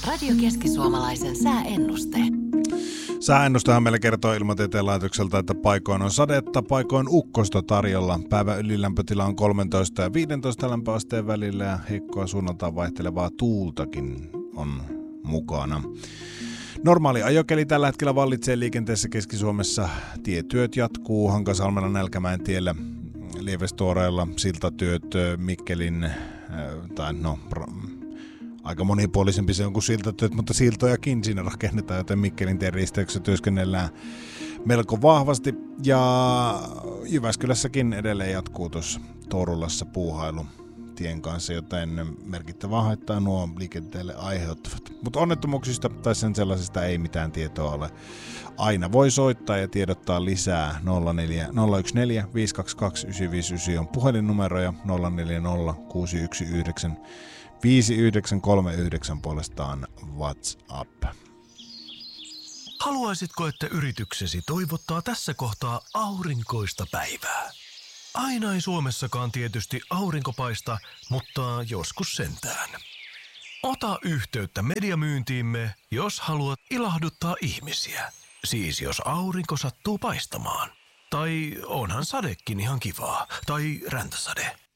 Radio Keski-Suomalaisen sääennuste. Sääennustehan meille kertoo Ilmatieteen laitokselta, että paikoin on sadetta, paikoin ukkosta tarjolla. Päivän ylilämpötila on 13 ja 15 lämpöasteen välillä ja heikkoa suunnaltaan vaihtelevaa tuultakin on mukana. Normaali ajokeli tällä hetkellä vallitsee liikenteessä Keski-Suomessa. Tietyöt jatkuu Hankasalmella Nälkämäen tiellä, Lievestuoreella siltatyöt Mikkelin, aika monipuolisempi se on kuin siltatyöt, mutta siltojakin siinä rakennetaan, joten Mikkelin tien risteyksessä työskennellään melko vahvasti. Ja Jyväskylässäkin edelleen jatkuu tuossa Tourulassa puuhailu tien kanssa, joten merkittävää haittaa nuo liikenteelle aiheuttavat. Mutta onnettomuuksista tai sen sellaisesta ei mitään tietoa ole. Aina voi soittaa ja tiedottaa lisää. 014 522 959 on puhelinnumero ja 040 619 5939 puolestaan WhatsApp. Haluaisitko, että yrityksesi toivottaa tässä kohtaa aurinkoista päivää? Aina ei Suomessakaan tietysti aurinko paista, mutta joskus sentään. Ota yhteyttä mediamyyntiimme, jos haluat ilahduttaa ihmisiä. Siis jos aurinko sattuu paistamaan. Tai onhan sadekin ihan kivaa. Tai räntäsade.